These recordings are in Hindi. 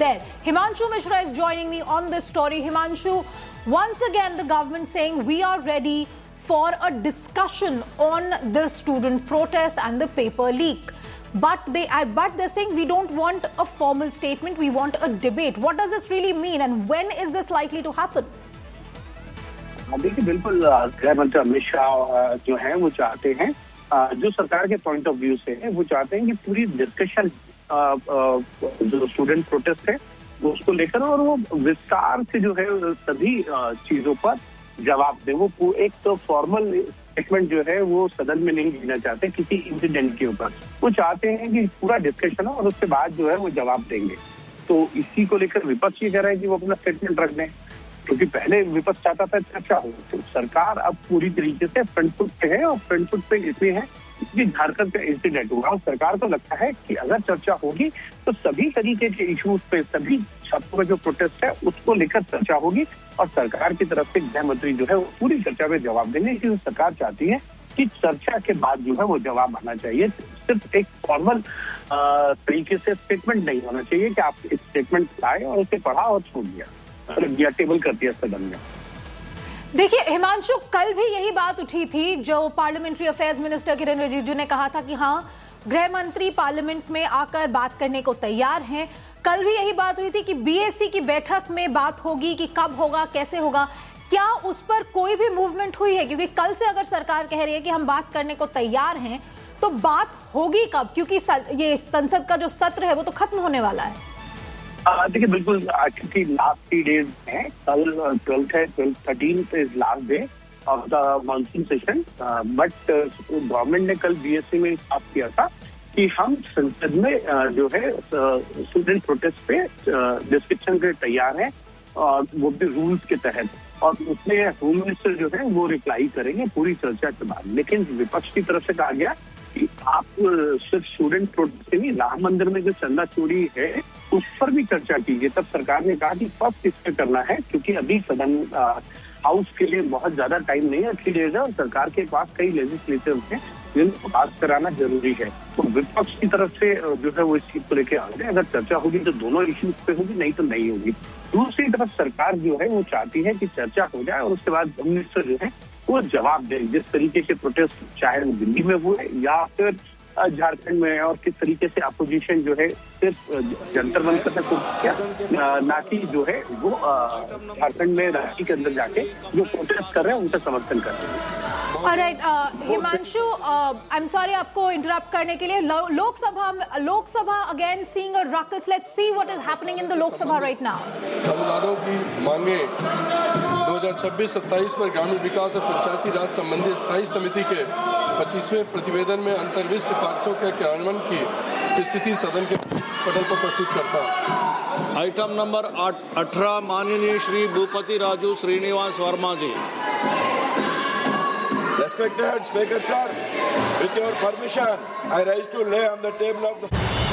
there. Himanshu Mishra is joining me on this story. Himanshu, once again the government saying we are ready for a discussion on the student protest and the paper leak. But they're saying we don't want a formal statement, we want a debate. What does this really mean and when is this likely to happen? देखिए बिल्कुल गृह मंत्री अमित शाह जो है वो चाहते हैं, जो सरकार के पॉइंट ऑफ व्यू से है वो चाहते हैं कि पूरी डिस्कशन जो स्टूडेंट प्रोटेस्ट है उसको लेकर और वो विस्तार से जो है सभी चीजों पर जवाब दे। वो एक तो फॉर्मल स्टेटमेंट जो है वो सदन में नहीं देना चाहते किसी इंसिडेंट के ऊपर। वो चाहते हैं कि पूरा डिस्कशन हो और उसके बाद जो है वो जवाब देंगे। तो इसी को लेकर विपक्ष ये कह रहा है कि वो अपना स्टेटमेंट रख दें, क्योंकि पहले विपक्ष चाहता था चर्चा हो। तो सरकार अब पूरी तरीके से फ्रंट फुट पे है और फ्रंट फुट पे इसलिए है कि झारखंड का इंसिडेंट हुआ और सरकार को लगता है कि अगर चर्चा होगी तो सभी तरीके के इश्यूज पे, सभी छात्रों का जो प्रोटेस्ट है उसको लेकर चर्चा होगी और सरकार की तरफ से गृह मंत्री जो है वो पूरी चर्चा में जवाब देंगे। क्योंकि सरकार चाहती है कि चर्चा के बाद जो है वो जवाब आना चाहिए। सिर्फ एक फॉर्मल तरीके से स्टेटमेंट नहीं होना चाहिए कि आप एक स्टेटमेंट लाए और उसे पढ़ा और छोड़ दिया, टेबल कर दिया सदन में। देखिए हिमांशु, कल भी यही बात उठी थी, जो parliamentary affairs minister Kiren Rijiju ने कहा था कि हाँ गृह मंत्री पार्लियामेंट में आकर बात करने को तैयार हैं। कल भी यही बात हुई थी कि बीएससी की बैठक में बात होगी कि कब होगा, कैसे होगा। क्या उस पर कोई भी मूवमेंट हुई है? क्योंकि कल से अगर सरकार कह रही है कि हम बात करने को तैयार हैं तो बात होगी कब? क्योंकि ये संसद का जो सत्र है वो तो खत्म होने वाला है। देखिए बिल्कुल, क्योंकि लास्ट 3 डेज है, कल 12th है, 13th is last day of the monsoon session. But government ने कल बीएससी में साफ किया था कि हम संसद में जो है स्टूडेंट प्रोटेस्ट पे डिस्कशन के तैयार हैं और वो भी रूल्स के तहत, और उसमें होम मिनिस्टर जो है वो रिप्लाई करेंगे पूरी चर्चा के बाद। लेकिन विपक्ष की तरफ से कहा गया कि आप सिर्फ स्टूडेंट प्रोटेस्ट नहीं, राम मंदिर में जो चंदा चोरी है उस पर भी चर्चा कीजिए। तब सरकार ने कहा कि फर्स्ट इस पे करना है, क्योंकि अभी सदन हाउस के लिए बहुत ज्यादा टाइम नहीं है, 3 डेज है और सरकार के पास कई लेजिस्लेटिव हैं जिनको पास कराना जरूरी है। तो विपक्ष की तरफ से जो है वो इस चीज को लेकर आ गए, अगर चर्चा होगी तो दोनों इश्यूज पे होगी, नहीं तो नहीं होगी। दूसरी तरफ सरकार जो है वो चाहती है कि चर्चा हो जाए और उसके बाद होम मिनिस्टर जो है वो जवाब दें, जिस तरीके के प्रोटेस्ट चाहे वो दिल्ली में हुए या फिर झारखंड में, और किस तरीके से अपोजिशन जो है सिर्फ जंतर मंतर तक क्या ना कि जो है वो झारखंड में रांची के अंदर जाके जो प्रोटेस्ट कर रहे हैं उनका समर्थन कर रहे हैं। Alright Himanshu, I am sorry आपको इंटरप्ट करने के लिए। Lok Sabha again seeing a ruckus, let's see what is happening in the Lok Sabha right now. Tamil Nadu की मांगे 2026-27 पर ग्रामीण विकास और पंचायती राज संबंधी स्थायी समिति के 25वें प्रतिवेदन में अंतर्निहित सिफारिशों के क्रियान्वयन की स्थिति सदन के पटल पर प्रस्तुत करता है। आइटम नंबर 18 माननीय श्री भूपति राजू श्रीनिवास वर्मा जी। Respected Speaker Sir, with your permission, I rise to lay on the table of the...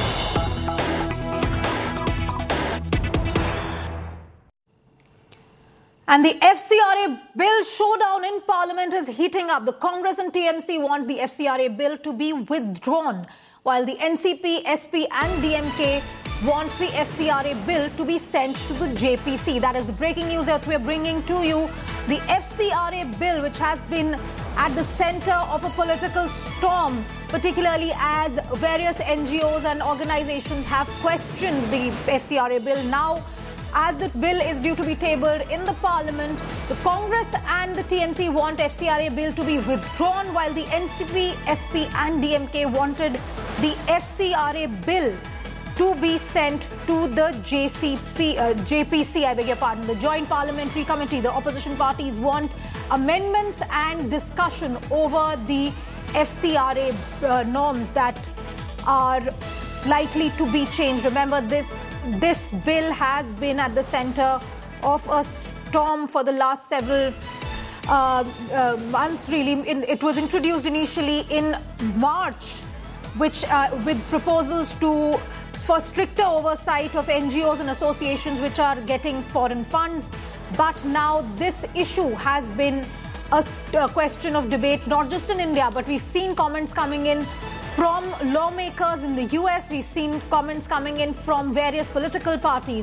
And the FCRA bill showdown in Parliament is heating up. The Congress and TMC want the FCRA bill to be withdrawn, while the NCP, SP and DMK wants the FCRA bill to be sent to the JPC. That is the breaking news that we are bringing to you. The FCRA bill, which has been at the center of a political storm, particularly as various NGOs and organizations have questioned the FCRA bill. Now, as the bill is due to be tabled in the Parliament, the Congress and the TMC want FCRA bill to be withdrawn, while the NCP, SP and DMK wanted the FCRA bill to be sent to the JPC, I beg your pardon, the Joint Parliamentary Committee. The opposition parties want amendments and discussion over the FCRA norms that are likely to be changed. Remember, this bill has been at the center of a storm for the last several months, really. It was introduced initially in March, which with proposals for stricter oversight of NGOs and associations which are getting foreign funds. But now this issue has been a question of debate, not just in India, but we've seen comments coming in from lawmakers in the US. We've seen comments coming in from various political parties.